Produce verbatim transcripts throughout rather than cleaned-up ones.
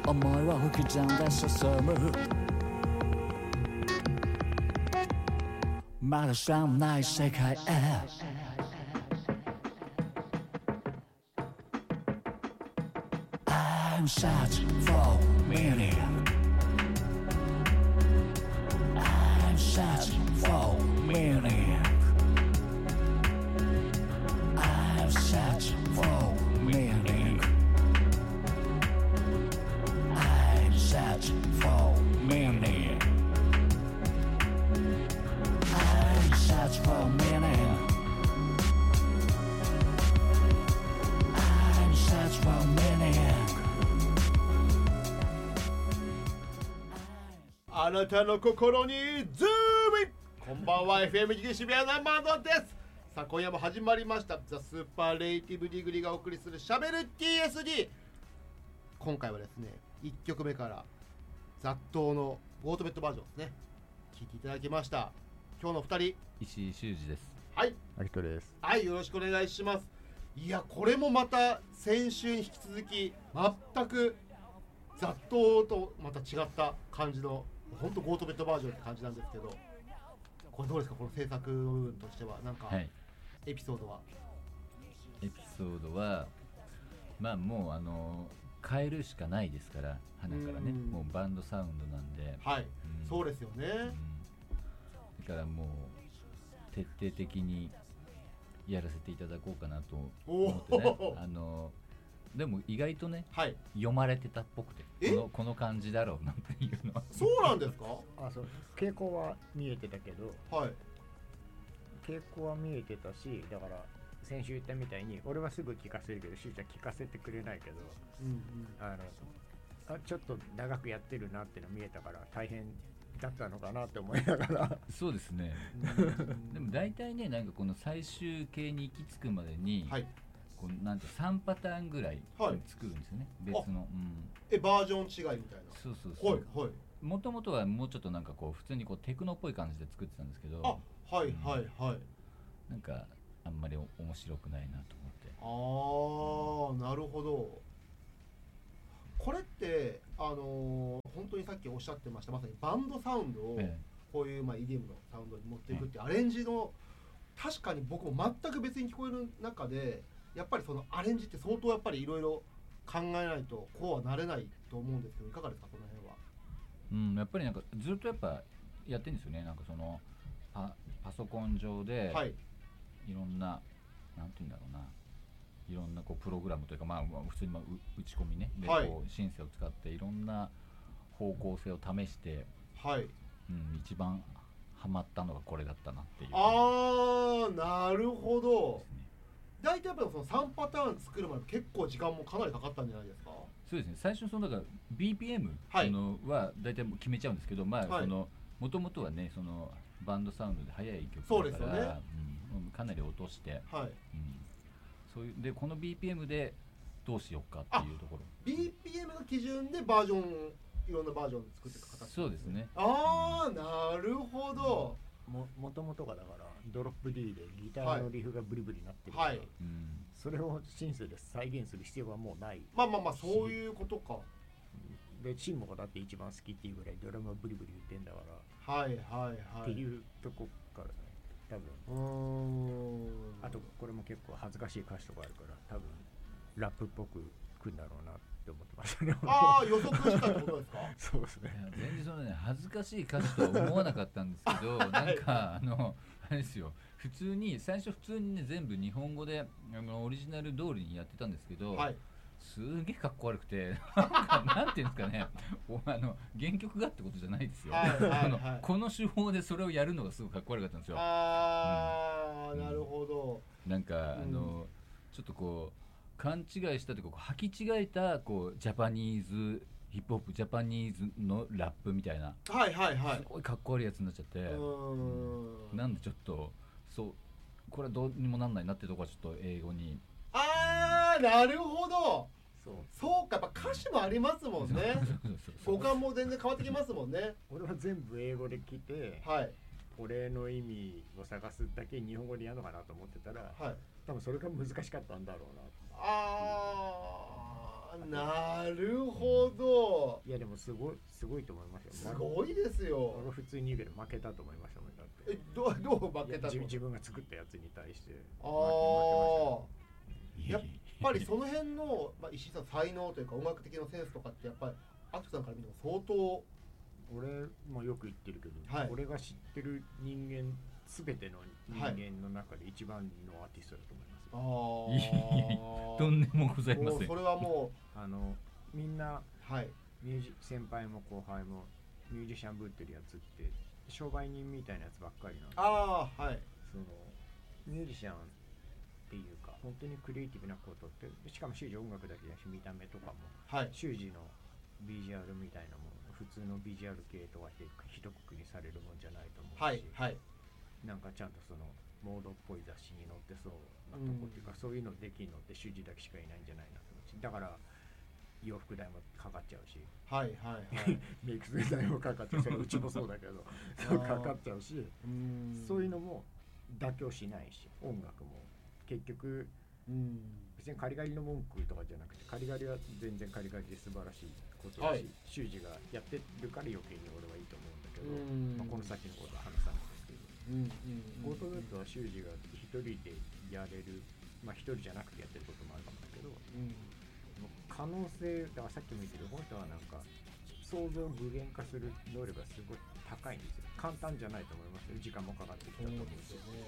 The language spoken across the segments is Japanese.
思いを吹き刻んで進むまだ知らない世界へI'm searching for meaning I'm searching for meaning I'm searching for meaning I'm searching for meaning I'm searching for meaning I'm searching for meaning あなたの心にズームイン！こんばんは エフエム ギリ渋谷のマドです。さあ今夜も始まりましたザ・スーパーレイティブディグリがお送りするしゃべる ティーエスディー。 今回はですねいっきょくめから雑踏のゴートベットバージョンですね聴いていただきました。今日のふたり石井修司です。 はい、 有人です。 はい、よろしくお願いします。いやこれもまた先週に引き続き全く雑踏とまた違った感じの本当ゴートベットバージョンって感じなんですけど、これどうですか、この制作部分としてはなんかエピソードは、はい、 エピソードはまあもうあの変えるしかないですから花からね、もうバンドサウンドなんで、 はい、 うん、 そうですよね、うん、 だからもう徹底的にやらせていただこうかなと思ってね、あのでも意外とね、はい、読まれてたっぽくて、この、この感じだろうなんていうのはそうなんですか？ あ、そう、傾向は見えてたけど、はい、傾向は見えてたし、だから先週言ったみたいに俺はすぐ聞かせるけどしゅうちゃん聞かせてくれないけど、うんうん、あのあちょっと長くやってるなっての見えたから大変だったのかなって思いながらそうですねでも大体ね、なんかこの最終形に行き着くまでに、はい、こうなんてさんパターンぐらい作るんですよね、はい、別の、うん、 えバージョン違いみたいな。 そうそうそう、 はいはい、 もともとはもうちょっとなんかこう普通にこうテクノっぽい感じで作ってたんですけど、 あ、はいはいはい、うん、 なんかあんまり面白くないなと思って。 ああ、なるほど。これってあのー、本当にさっきおっしゃってましたまさにバンドサウンドをこういう、まあ、イーディーエム のサウンドに持っていくってアレンジの、確かに僕も全く別に聞こえる中でやっぱりそのアレンジって相当やっぱりいろいろ考えないとこうはなれないと思うんですけど、いかがですか、この辺は。 うん、やっぱりなんかずっとやっぱやってるんですよね。なんかその パ, パソコン上でいろんな、なんていうんだろうな、いろんなこうプログラムというか、まあ、まあ普通にまあ打ち込みねで、はい、こうシンセを使っていろんな方向性を試して、はい、うん、一番ハマったのがこれだったなっていう。 あー、なるほど。大体やっぱりそのさんパターン作るまで結構時間もかなりかかったんじゃないですか？ そうですね。最初そのだから ビーピーエム のは大体決めちゃうんですけど、まあその元々はね、そのバンドサウンドで速い曲だから、そうですよね、うん、かなり落として、はい、うん、そういうでこの ビーピーエム でどうしようかっていうところ。 ビーピーエム の基準でバージョン、いろんなバージョン作っていく形、ね。 そうですね。 ああ、なるほど。 もともとがだからドロップ D でギターのリフがブリブリになってるから、はいはい、うん、それをシンセで再現する必要はもうない。 まあまあまあそういうことか。 でシンもだって一番好きっていうぐらいドラムはブリブリ言ってんだから、はいはいはい、 っていうとこからね、多分。うーん、あとこれも結構恥ずかしい歌詞とかあるから多分ラップっぽくくんだろうなって思ってましたね。 ああ、予測したってことですか？ そうですね。 全然そのね、恥ずかしい歌詞とは思わなかったんですけど、なんかあのあれですよ、普通に最初普通にね全部日本語であのオリジナル通りにやってたんですけど、はい、すげえかっこ悪くて、なんかなんていうんですかね、あの原曲がってことじゃないですよ。はいはいはい、あのこの手法でそれをやるのがすごくかっこ悪かったんですよ。 ああ、うん、なるほど。 なんか、うん、あのちょっとこう勘違いしたというか、こう履き違えたこうジャパニーズヒップホップ、ジャパニーズのラップみたいな、 はいはいはい、 すごいかっこ悪いやつになっちゃって、うーん、なんでちょっとそうこれはどうにもなんないなってとこはちょっと英語に。 あー、なるほど。そうそうか、やっぱ歌詞もありますもんね。語感も全然変わってきますもんね。 俺は全部英語で来て、はい、俺の意味を探すだけ日本語でやるのかなと思ってたら、はい、多分それが難しかったんだろうな。 あー、なるほど。 やでもすごいすごいと思いますよ。 すごいですよ。 俺普通に言うけど負けたと思いましたもん。だってえどうどう負けたと。 自分が作ったやつに対してああやっぱりその辺の、まあ、石井さん才能というか音楽的なセンスとかってやっぱりアキトさんから見ても相当。 俺もよく言ってるけど、はい、俺が知ってる人間全ての人間の中で一番のアーティストだと思いますよ。ああとんでもございません。 それはもうあのみんな、 はい、 ミュージ先輩も後輩もミュージシャンぶってるやつって商売人みたいなやつばっかりなんで、 ああはいそのミュージシャンっていうか本当にクリエイティブなことってしかも修士音楽だけだし見た目とかも、 はい、 修士のビジュアルみたいなもの普通のビジュアル系とかで一括りされるもんじゃないと思うし、 はいはい、 なんかちゃんとそのモードっぽい雑誌に載ってそうなとこっていうか、うん、そういうのできるのって主事だけしかいないんじゃないなと思うし、だから洋服代もかかっちゃうし、 はいはいはい、 メイク代もかかっちゃうしうちもそうだけどそうかかっちゃうし、うんそういうのも妥協しないし、音楽も結局、うん、別にカリガリの文句とかじゃなくてカリガリは全然カリガリで素晴らしいことだし、はい、修士がやってるから余計に俺はいいと思うんだけど、まあ、この先のことは話さないんですけど、ゴートベッドは修士が一人でやれる、まあ一人じゃなくてやってることもあるかもだけど、うん、可能性だからさっきも言ってるこの人はなんか想像を具現化する能力がすごい高いんですよ。簡単じゃないと思いますよ。時間もかかってきたと思うんですよね。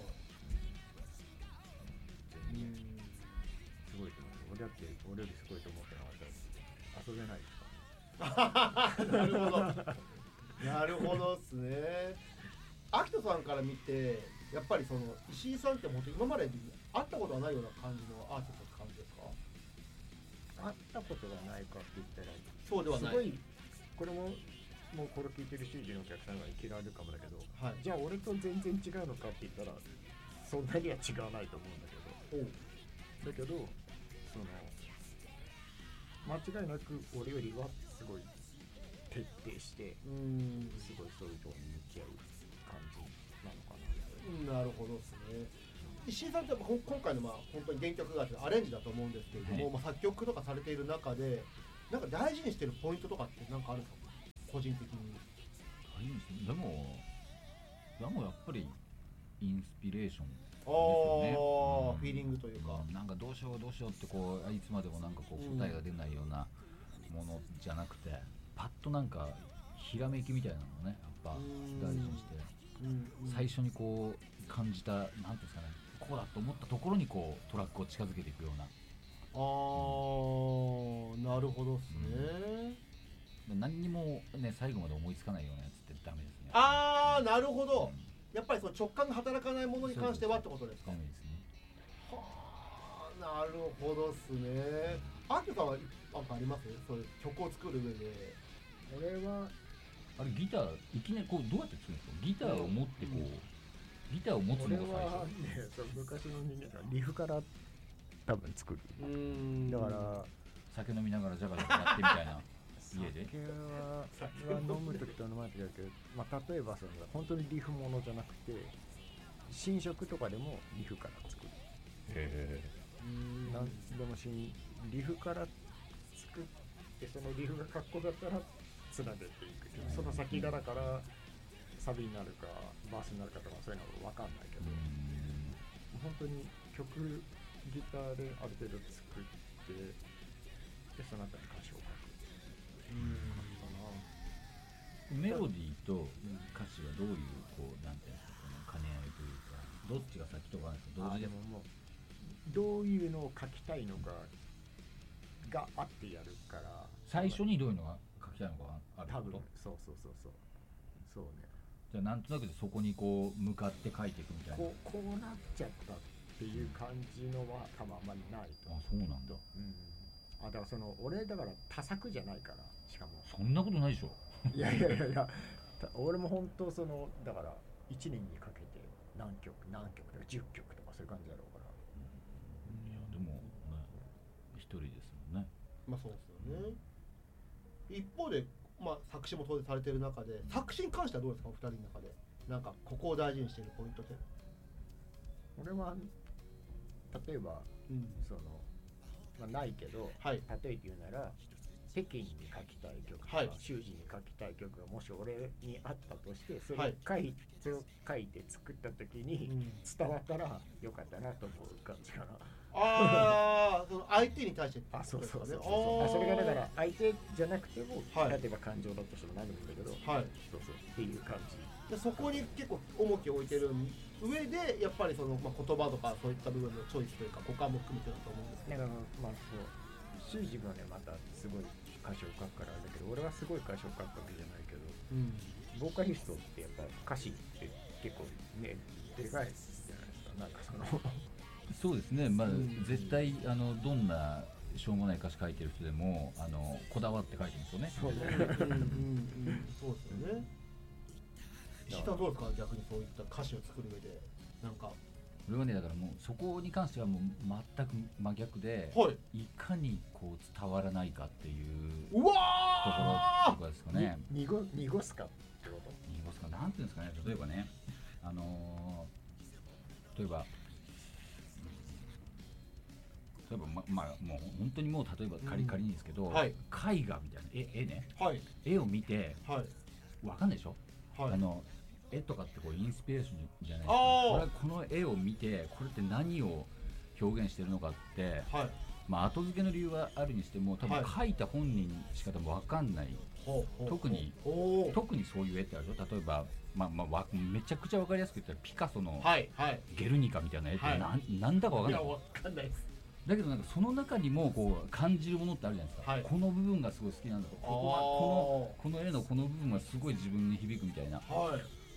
全然すごいと思う。俺だって俺よりすごいと思ってなかったら遊べないですからね。なるほどなるほどっすね。アキトさんから見てやっぱりその石井さんって本当今まで会ったことはないような感じのアーティストって感じですか？ 会ったことがないかって言ったらそうではない。 すごいこれももうこれ聞いてる修士のお客さんが嫌われるかもだけど、はい、じゃあ俺と全然違うのかって言ったらそんなには違わないと思うんだけど、だけどその間違いなく俺よりはすごい徹底してうんすごいそういうところに向き合う感じなのかな。なるほどですね。石井さんって今回のまあ本当に原曲がアレンジだと思うんですけれども、はい、まあ、作曲とかされている中でなんか大事にしてるポイントとかって何かあるんですか？個人的に。 大事にでもでもやっぱりインスピレーションですよね。あ、うん、フィーリングというか、 うん、なんかどうしようどうしようってこういつまでもなんかこう答えが出ないようなものじゃなくて、うん、パッとなんかひらめきみたいなのをねやっぱ大事にして、うんうん、最初にこう感じたなんていうんですかね、こうだと思ったところにこうトラックを近づけていくような。 あー、うん、なるほどですね、 うん、何にもね最後まで思いつかないようなやつってダメですね。 あー、なるほど、うん、やっぱりその直感が働かないものに関してはってことですか？ ダメですね。 はあ、なるほどですね。アキトさんは何かあります？そういう曲を作る上で。 俺はあれギターいきなりこうどうやって作るんですか？ギターを持ってこう、うん、ギターを持つのが最初。 俺はね、その昔の人間がリフから多分作る。うーん、だから酒飲みながらジャガジャガやってみたいな。家で酒は酒は飲むときと飲まないときだけど、まあ、例えばその本当にリフものじゃなくて新色とかでもリフから作る。へー。なんでも新リフから作ってそのリフがかっこだったらつなげていくけど、その先がだからサビになるかバースになるかとかそういうのは分かんないけど、本当に曲ギターである程度作ってでその後に歌詞を書く。うんメロディーと歌詞はどういうこうなんていうんですか、兼ね合いというかどっちが先とか同時でももうどういうのを書きたいのかがあってやるから、 最初にどういうのが書きたいのかあること。 そうそうそうそうそうね。 じゃあなんとなくでそこにこう向かって書いていくみたいな。 こう、こうなっちゃったっていう感じのは多分あんまりないと。 あ、そうなんだ。 うん。あ、だからその俺だから多作じゃないから、しかもそんなことないでしょ。 いやいやいやいや、俺も本当そのだからいちねんにかけて何曲何曲とかじゅっきょくとかそういう感じだろうから。 うん、いやでもね一人ですもんね。 まあそうですよね。一方でまあ作詞も当然されている中で、作詞に関してはどうですかお二人の中で。なんかここを大事にしているポイントって。 俺は例えば、うん、そのまあないけど、はい、例えて言うなら北京に書きたい曲とか、はい、習字に書きたい曲がもし俺にあったとしてそれを書い、はい、それを書いて作った時に伝わったらよかったなと思う感じかな。 ああ、その相手に対して、 あ、そうそうそうそうそう。あ、それがだから相手じゃなくても、はい、例えば感情だとしても何でもいいんだけど、はい、そうそうっていう感じ。 でそこに結構重きを置いてる上でやっぱりその、まあ、言葉とかそういった部分のチョイスというか五感も含めてだと思うんですけど。 だからまあそう習字もねまたすごい歌詞を書くからあれだけど、俺はすごい歌詞を書くわけじゃないけど、うん、ボーカリストってやっぱ歌詞って結構ねでかいじゃないですか。なんかそのそうですね、まあ、うん、絶対あのどんなしょうもない歌詞書いてる人でもあのこだわって書いてるんですよね。 そうですよね。石井さんどうですか、逆にそういった歌詞を作る上でなんか。 俺はねだからもうそこに関してはもう全く真逆で、はい、いかにこう伝わらないかっていうところとかですかね。 濁濁すかってこと。 濁すかなんていうんですかね。例えばね、あのー、例えば。例えばままあもう本当にもう例えば仮仮にですけど、うんはい、絵画みたいな 絵, 絵ね、はい、絵を見て、はい、わかんないでしょ、はい、あの絵とかってこうインスピレーションじゃないですか。これはこの絵を見てこれって何を表現してるのかって、はい、まあ後付けの理由はあるにしても多分描いた本人しか多分わかんない、はい、特に特にそういう絵ってあるよ。例えばまあまあ、めちゃくちゃわかりやすく言ったらピカソのゲルニカみたいな絵って な,、はい、なんだかわかんない。 いやわかんないです。 だけどなんかその中にもこう感じるものってあるじゃないですか、はい、この部分がすごい好きなんだとか、ここはこの、この絵のこの部分がすごい自分に響くみたいな、はい、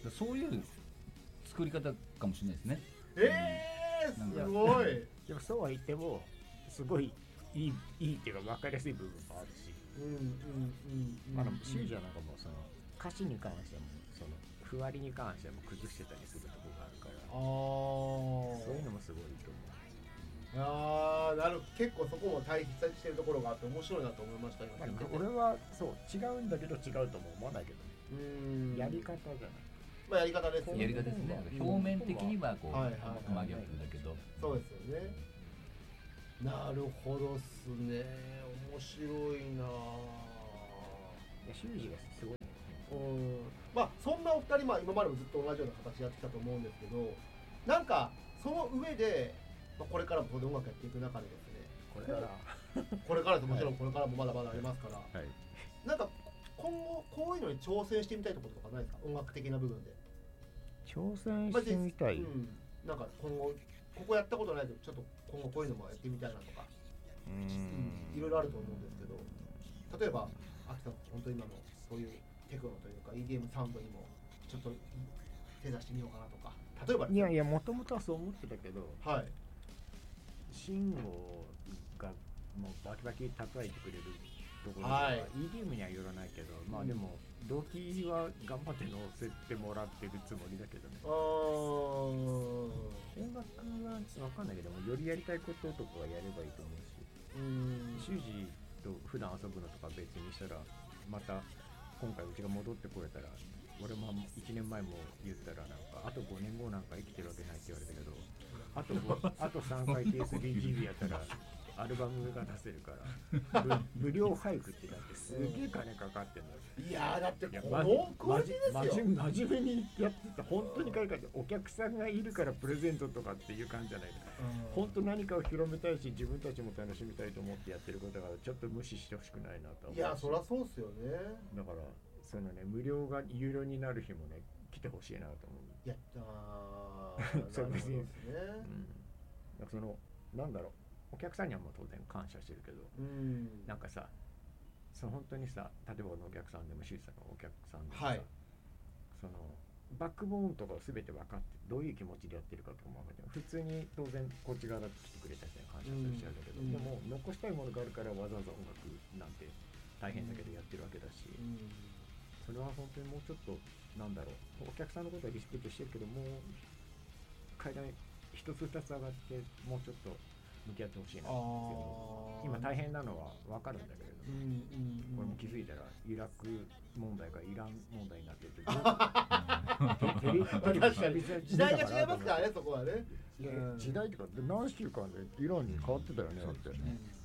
そういう作り方かもしれないですね。 えー、すごい。 でもそうは言ってもすごいいい、いいっていうか分かりやすい部分もあるし、うんうんうん、あのシュージャーなんかもその歌詞に関してもそのふわりに関しても崩してたりするところがあるから、あそういうのもすごいと思う。 あなる結構そこも対比してるところがあって面白いなと思いました。 まあ、俺はそう違うんだけど違うとも思わないけどね。うんやり方じゃない。 まあやり方ですね。 やり方ですね。表面的にはこう、はいはいはい、真逆だけど。 そうですよね。なるほどっすね。面白いな。 いや習字がすごい。 うんまあそんなお二人まあ今までもずっと同じような形やってきたと思うんですけど、なんかその上で。これからも当然音楽やっていく中でですね、 これからこれからですもちろんこれからもまだまだありますから、はい、なんか今後こういうのに挑戦してみたいところとかないですか、音楽的な部分で。 挑戦してみたい、まあうん、 なんか今後ここやったことないけどちょっと今後こういうのもやってみたいなとか、うーんいろいろあると思うんですけど、例えば秋田本当に今のそういうテクノというか イーディーエム サウンドにもちょっと手出してみようかなとか、例えば、ね、 いやいやもともとはそう思ってたけど、はい信号がもうバキバキ叩いてくれるところでは、はい、イーディーエム にはよらないけど、まあでも動機は頑張って乗せてもらってるつもりだけどね。あ音楽は分かんないけどもよりやりたいこととかはやればいいと思うし、うん習字と普段遊ぶのとか別にしたらまた今回うちが戻ってこれたら、俺もいちねんまえも言ったらなんかあとごねんごなんか生きてるわけないって言われたけど、あとあとさんかい ティーエスディージービー やったらアルバムが出せるから無料配布ってだってすげえ金かかってんだよ。 いやーだってこのクオリティですよ。 真面目にやってた本当に金かかって、お客さんがいるからプレゼントとかっていう感じじゃないですか。本当何かを広めたいし自分たちも楽しみたいと思ってやってることだからちょっと無視してほしくないなと思う。 いやそりゃそうっすよね。 だからそのね無料が有料になる日もね来てほしいなと思う。 いやあーそう別にですね。うん、そのなんだろうお客さんにはもう当然感謝してるけど、うん、なんかさその本当にさ例えばのお客さんでもシューさんのお客さんでもさ、はい、そのバックボーンとかを全て分かってどういう気持ちでやってるかとかも分かって普通に当然こっち側だって来てくれた人に感謝するしあるんだけど、うん、でも残したいものがあるからわざわざ音楽なんて大変だけどやってるわけだし、うん、それは本当にもうちょっとなんだろうお客さんのことはリスペクトしてるけどもう階段一つ二つ上がってもうちょっと向き合ってほしいなっていう今大変なのは分かるんだけれども、うんうんうん、これも気づいたらイラク問題がイラン問題になってる確かに時代が違いますからねそこはね。 いや時代とか何週間でイランに変わってたよね、うん、だって、ね、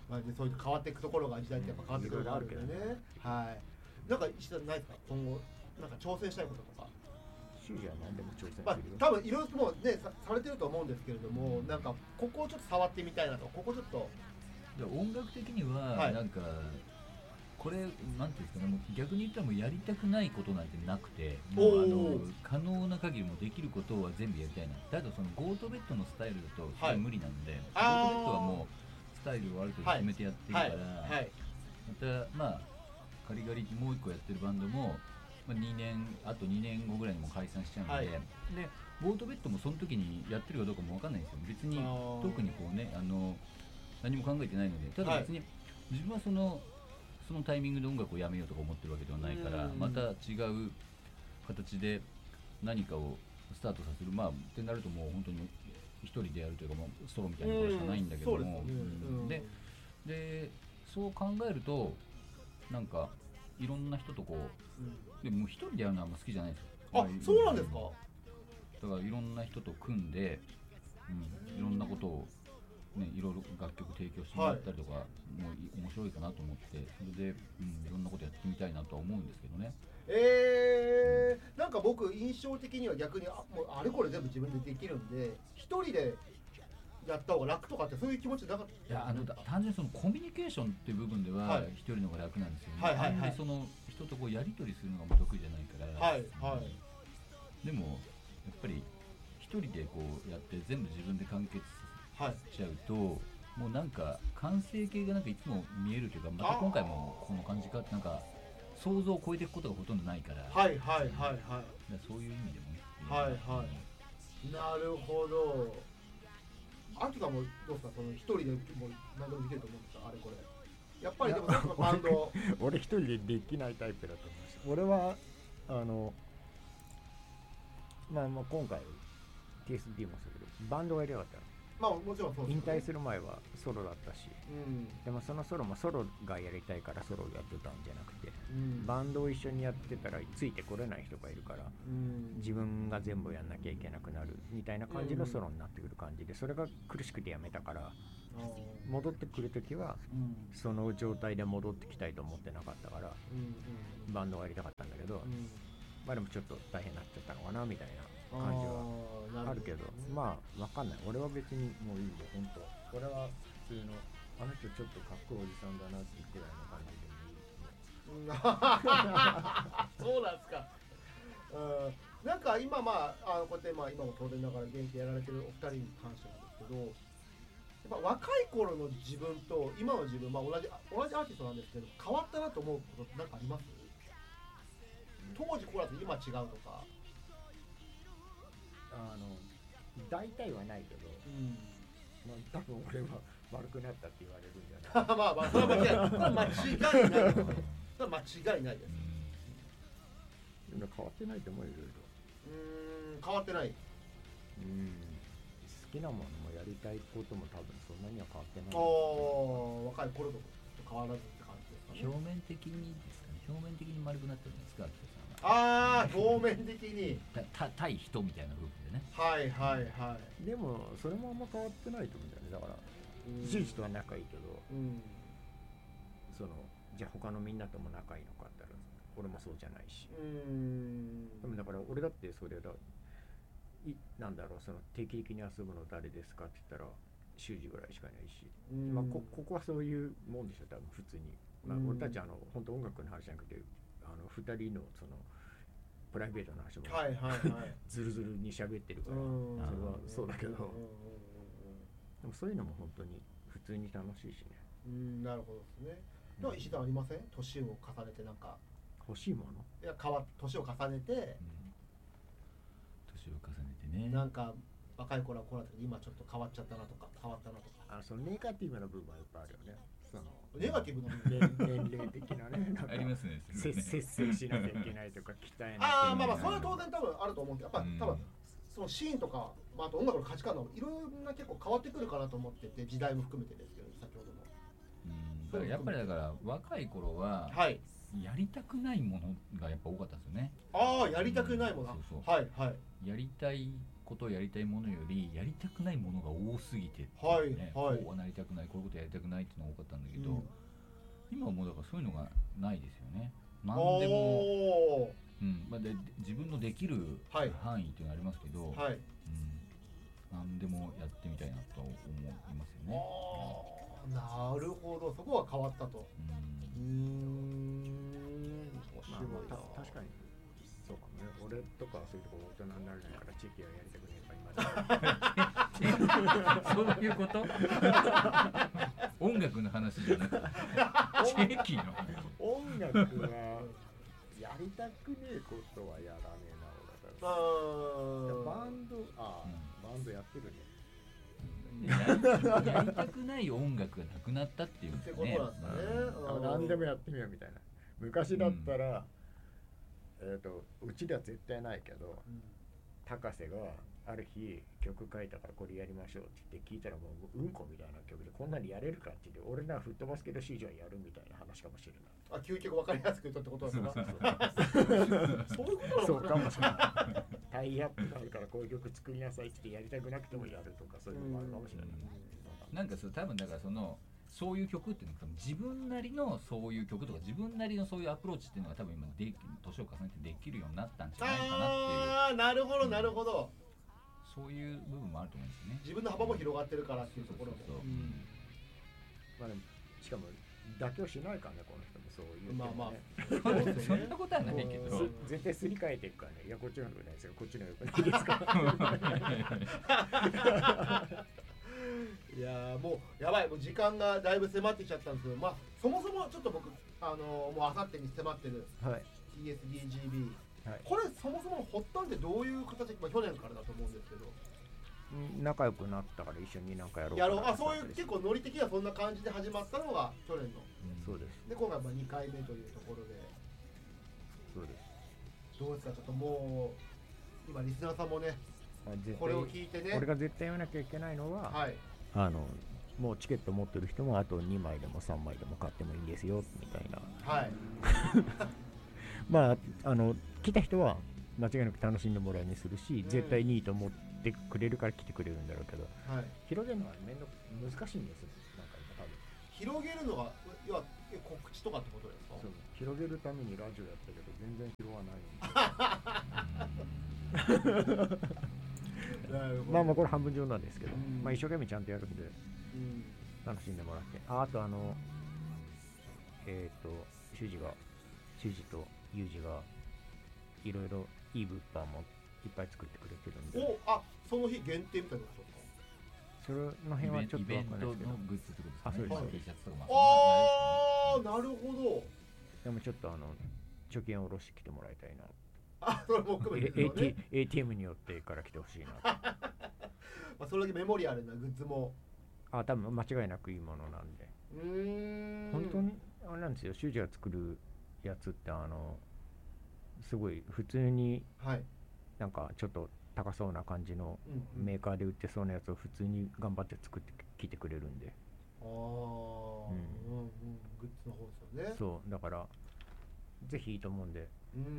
まあ、でそういう変わっていくところが時代ってやっぱ変わってくるのがあるけどね、はい。なんか石田ないですか今後なんか挑戦したいこととか。 修士は何でも挑戦するよ、 まあ、多分いろいろもうね さ, されてると思うんですけれども、なんかここをちょっと触ってみたいなとここちょっとで音楽的にはなんか、はい、これなんていうんですかね、もう逆に言ったらもうやりたくないことなんてなくて、もうあの可能な限りもできることは全部やりたいな。だけどそのゴートベッドのスタイルだとそれは無理なんで、はい、ゴートベッドはもうスタイルをある程度決めてやってるから、はいはい、またまあガリガリもう一個やってるバンドもまあ、にねんあとにねんごぐらいにも解散しちゃうので、はい、でゴートベッドもその時にやってるかどうかも分かんないんですよ。別に特にこうねあの何も考えてないので、ただ別に自分はそのそのタイミングで音楽をやめようとか思ってるわけではないから、また違う形で何かをスタートさせる、まあってなるともう本当に一人でやるというか、まあ、ソロみたいなことしかないんだけども、ででそう考えるとなんかいろんな人とこう、うん、でも一人でやるのはあんま好きじゃないんですよ。 あ、そうなんですか。 だからいろんな人と組んで、うん、いろんなことをね、いろいろ楽曲提供してもらったりとか、はい、もう面白いかなと思って、それで、うん、いろんなことやってみたいなとは思うんですけどね。 えー、うん、なんか僕印象的には逆に あ, もうあれこれ全部自分でできるんで、一人でやった方が楽とかってそういう気持ちなかった。 いや、あの単純にそのコミュニケーションっていう部分では一人の方が楽なんですよね。はいはいはい、でその人とこうやり取りするのがもう得意じゃないから、はいはい、でもやっぱり一人でこうやって全部自分で完結しちゃうと、はい、もうなんか完成形がなんかいつも見えるというか、また今回もこの感じかってなんか想像を超えていくことがほとんどないから、 はいはいはいはい、 そういう意味でもね、 はいはい、うん、なるほど。アキさんもどうですか、その一人でもう何でもできると思うんですか、あれこれ。やっぱりでもなんかバンド俺一人でできないタイプだと思うし、俺はあのまあまあ今回 ティーエスディー もそうだけどバンドがやりたかったの。 まあもちろんそうですね。 引退する前はソロだったし、うん、でもそのソロもソロがやりたいからソロをやってたんじゃなくて、うん、バンドを一緒にやってたらついてこれない人がいるから、うん、自分が全部やんなきゃいけなくなるみたいな感じのソロになってくる感じで、それが苦しくてやめたから、うん、戻ってくるときは、うん、その状態で戻ってきたいと思ってなかったから、うんうん、バンドをやりたかったんだけど、うん、まあでもちょっと大変になっちゃったのかなみたいな感じはあるけど、まあわかんない。俺は別にもういいよ、本当。これは普通のあの人ちょっとかっこいいおじさんだなっていうくらいの感じでもいい。 そうなんですか。うん、なんか今まあ、あのこうやってまあ今も当然ながら現役やられてるお二人に関してなんですけど、やっぱ若い頃の自分と今の自分、まあ同じ同じアーティストなんですけど変わったなと思うことって何かあります？当時こうだと今違うとか。 あの大体はないけど、うん、まあ、多分俺は悪くなったって言われるんじゃないまあまあそれは間違いない。それは間違いないです。 変わってないと思うよ、いろいろ。 うーん、変わってない。 うん、好きなものもやりたいことも多分そんなには変わってない。 ああ、若い頃と変わらずって感じですかね。 表面的にですかね。表面的に丸くなってるんですか、秋田さん。 ああ、表面的に対人みたいな部分でね。 はいはいはい。 でもそれもあんま変わってないと思うんだよね。だからシーチとは仲いいけど、うん、そのじゃあ他のみんなとも仲いいのかって言ったら俺もそうじゃないし、うん、でもだから俺だってそれだいなんだろう、その定期的に遊ぶの誰ですかって言ったら修二ぐらいしかいないし、うん、まあ こ, ここはそういうもんでしょ多分普通に、まあ、俺たちあの本当音楽の話じゃなくてあのふたりのそのプライベートの話も、はいはいはい、ずるずるに喋ってるからそれはそうだけど、でもそういうのも本当に普通に楽しいしね。 うん、なるほどですね。でも石田ありません？年を重ねてなんか欲しいもの？ いや変わ年を重ねて、うん、 年を重ねてね。 なんか若い頃はこうだったけど今ちょっと変わっちゃったなとか変わったなとか。 あ、そのネガティブな部分はいっぱいあるよね。そのネガティブな年齢的なね、 ありますね。 節制しなきゃいけないとか鍛えなきゃいけない。 ああ、まあまあそれは当然多分あると思うけど、やっぱ、うん、多分そのシーンとか、まあ、あと音楽の価値観のいろんな結構変わってくるかなと思ってて、時代も含めてですけど先ほどの。 うん、だからやっぱりだから若い頃は、はい、やりたくないものがやっぱ多かったですよね。 ああ、やりたくないもの。 うん、そうそう、 はいはい。 やりたいことをやりたいものよりやりたくないものが多すぎて、ね、 はいはい、 こうはなりたくない、こういうことやりたくないっていうのが多かったんだけど、うん、今はもうだからそういうのがないですよね。何でも、うんまあ、で自分のできる範囲っていうのがありますけど、はい、うん、何でもやってみたいなと思いますよね。 あ、なるほど、そこは変わったと。うん、うーん、面白いな、 まあ、確かにそうかもね。俺とかそういうとこ大人になれないから地域はやりたくねえか今そういうこと音楽の話じゃなくて地域の音楽はやりたくねえことはやらねえな俺だから。あバンドあ、うん、バンドやってるね。 やりたくない音楽がなくなったっていうんですね。 何でもやってみようみたいな。昔だったら、うん、えっとうちでは絶対ないけど、うん、高瀬がある日曲書いたからこれやりましょうって言って聞いたらもううんこみたいな曲でこんなにやれるかって言って俺なら吹っ飛ばすけどシージョンやるみたいな話かもしれない。 あ、究極分かりやすく言ったってことですか。そういうことなのかな。 そうかもしれない。タイアップがあるからこういう曲作りなさいってやりたくなくてもやるとかそういうのもあるかもしれない。 うん、なんかそう多分だからそのそういう曲っていうのは自分なりのそういう曲とか自分なりのそういうアプローチっていうのが多分今で年を重ねてできるようになったんじゃないかなっていう。 ああ、なるほどなるほど。 そういう部分もあると思うんですよね。 自分の幅も広がってるからっていうところも。 まあでもしかも妥協しないからねこの人もそういう、ね。 まあまあ。 そんなことはないけど。 絶対すり替えていくからね。いやこっちの方がないですよ。こっちの方がいいですか。 いやもうやばい、もう時間がだいぶ迫ってきちゃったんですけど、まあそもそもちょっと僕あのー、もうあさってに迫ってる ティーエスディージービー、はい、これそもそも発端ってどういう形、まあ、去年からだと思うんですけど、 仲良くなったから一緒になんかやろうかなやろうあそういう結構ノリ的にはそんな感じで始まったのが去年の、 うん、そうです。 で今回まあにかいめというところで、 そうです。 どうですか、ちょっともう今リスナーさんもねこれを聞いてね、 俺が絶対言わなきゃいけないのは、 はい、 あのもうチケット持ってる人もあとにまいでもさんまいでも買ってもいいんですよみたいな。 はい。 まああの来た人は間違いなく楽しんでもらいにするし、うん、絶対にいいと思ってくれるから来てくれるんだろうけど、はい、広げるのは面倒難しいんですよ。なんか多分広げるのが要は告知とかってことですか？ そう、広げるためにラジオやったけど全然広がないんで。まあまあこれ半分冗談ですけど、うん、まあ一生懸命ちゃんとやるんで、うん、楽しんでもらって、あ、あとあのえっ、ー、と修二が修二とユージがいろいろいい物販もいっぱい作ってくれてるんで。 お、あ、その日限定みたいなことか。 それの辺はちょっと分からないですけど。 イベントのグッズってことですね。 あ、そうです。 T シャツとかもああ、なるほど。 でもちょっとあの貯金を下ろしてきてもらいたいな。 あ、それも含めてですね。 エーティーエム によってから来てほしいな。まあそれだけメモリアルなグッズも。 あ、多分間違いなくいいものなんで。 うーん。 本当にあれなんですよ。修二が作るやつってあのすごい普通に、はい、なんかちょっと高そうな感じのメーカーで売ってそうなやつを普通に頑張って作ってきてくれるんで。 ああ、うん、うんうん、グッズの方ですよね。 そうだからぜひいいと思うんで。 うん。うん、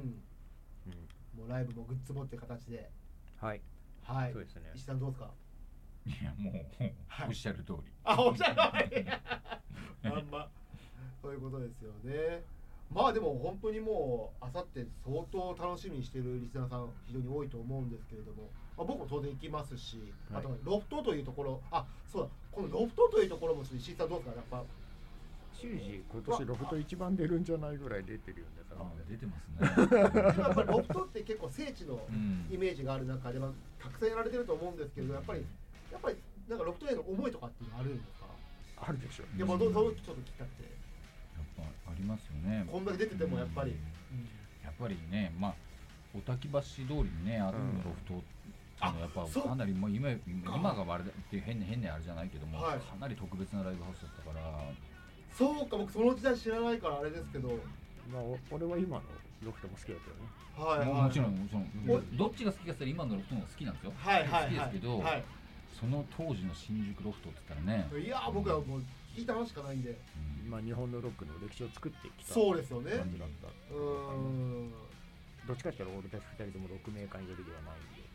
もうライブもグッズもって形で、 はいはい、 そうですね。 石さんどうですか？ いやもう、はい、おっしゃる通り。 あ、おっしゃる通り。あんまそういうことですよね。まあでも本当にもうあさって相当楽しみにしているリスナーさん非常に多いと思うんですけれども、まあ、僕も当然行きますし、はい、あとロフトというところ、あ、そうだ、このロフトというところも石さんどうですか？やっぱ修二今年ロフト一番出るんじゃないぐらい出てるよね。 あ、出てますね。 ロフトって結構聖地のイメージがある中で、まあ、たくさんやられてると思うんですけど、やっぱりやっぱりなんかロフトへの思いとかっていうのあるんですか？ あるでしょ。 やっぱどうぞちょっと聞きたくて。 やっぱありますよね。 こんだけ出ててもやっぱり、うん、 やっぱりね、まあおたき橋通りにねあるロフト、うん、あのやっぱかなりもう今今があれだっていう変な変なあれじゃないけども、はい、かなり特別なライブハウスだったから。 そうか、僕その時代知らないからあれですけど、 まあ俺は今のロフトも好きだけどね。 はい、はい、 もちろんもちろんどっちが好きかって言ったら今のロフトの方が好きなんですよ。 はいはいはい、 好きですけど、 はい、 その当時の新宿ロフトって言ったらね、 いや僕はもう聞いた話しかないんで、 うん、まあ日本のロックの歴史を作ってきたそうですよね。 感じだった。うーん、どっちかって言ったら俺たちふたりともロックメーカーによりではないんで。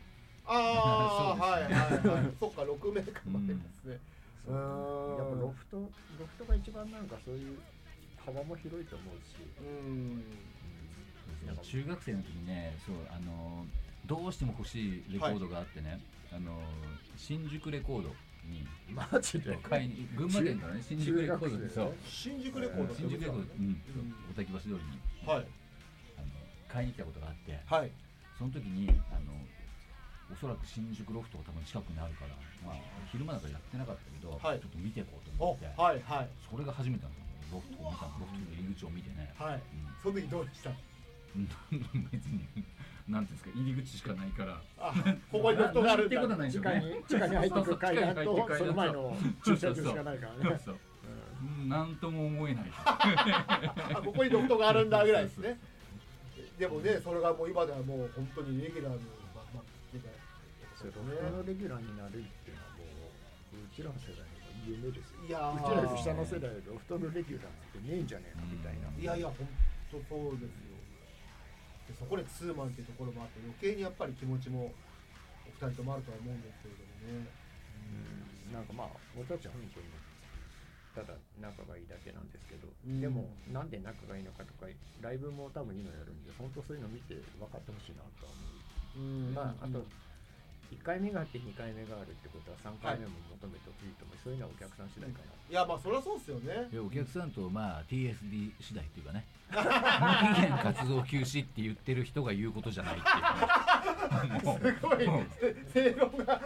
ああはいはいはいそっかろくメーカーまでですね、 うん、やっぱロフトロフトが一番なんかそういう幅も広いと思うし、うん、 中学生の時にねそうあのどうしても欲しいレコードがあってね、はい、あの新宿レコードにマジで買いに群馬県からね新宿レコードでそう新宿レコード新宿レコードうん小滝橋通りに、はい、あの買いに来たことがあって、はい、その時にあのおそらく新宿ロフトが多分近くにあるから、まあ、昼間だからやってなかったけど、はい、ちょっと見ていこうと思って、はいはい、それが初めてなのロフトを見たロフトの入り口を見てね、はいうん、その時どうでした別になんていうんですか入り口しかないからあここにロフトがあるんだ地下に地下に入ってくる階段とその前の駐車場しかないからねそうそうそうなんとも思えないあここにロフトがあるんだぐらいですねでもねそれがもう今ではもう本当にレギュラーのまあまあみたいなロフトのレギュラーになるっていうのはもううちらの世代の夢ですよ。 いやうちらより下の世代でロフトのレギュラーってねえんじゃねえかみたいな。 いやいや本当そうですよ。でそこでツーマンっていうところもあって余計にやっぱり気持ちもお二人ともあるとは思うんですけれどもね。 うんなんかまあ俺たちは本当にただ仲がいいだけなんですけど、うん、でもなんで仲がいいのかとかライブも多分今やるんで本当そういうの見て分かってほしいなとは思う。うんまああと。いっかいめがあってにかいめがあるってことはさんかいめも求めてほしいと思う、はい、そういうのはお客さん次第かな、 いやまあそりゃそうですよね。 いやお客さんとまあ ティーエスディー 次第っていうかね無期限活動休止って言ってる人が言うことじゃないっていうすごい正論が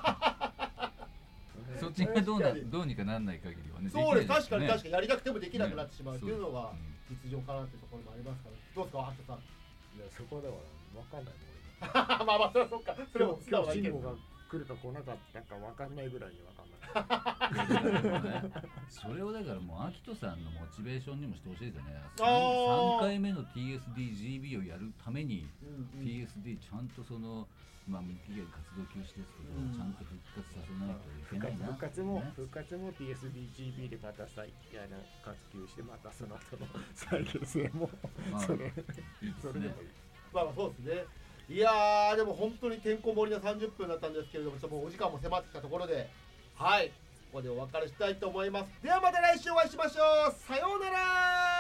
そっちがどうなどうにかならない限りはねそうです確かに確かにやりたくてもできなくなってしまうっていうのが実情かなっていうところもありますから、どうですか秋田さん。 いやそこだから分かんないもんまあまあそれはそっかそれも今日慎吾が来ると来なかったか分かんないぐらいに分かんないね、それをだからもう秋人さんのモチベーションにもしてほしいですよね。さんかいめの ティーエスディージービー をやるために、うんうん、ティーエスディー ちゃんとそのまあ無期限活動休止ですけど、うん、ちゃんと復活させないといけないな、 復活も復活も ティーエスディージービー でまた再やら活休してまたその後の再結成も、まあ、それいいそれでもいい。 まあまあそうですね。いやーでも本当にてんこ盛りなさんじゅっぷんだったんですけれども、ちょっともうお時間も迫ってきたところで、はいここでお別れしたいと思います。ではまた来週お会いしましょう。さようなら。